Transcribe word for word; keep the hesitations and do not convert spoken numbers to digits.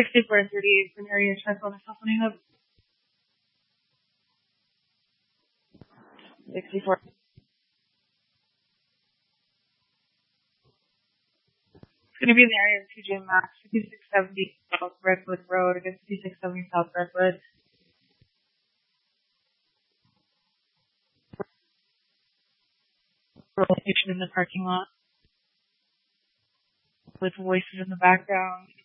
sixty-four and thirty-eight for area Arizona Company Hub. sixty-four. It's going to be in the area of T J Maxx, fifty-six seventy South Redwood Road, against fifty-six seventy South Redwood. Location in the parking lot with voices in the background.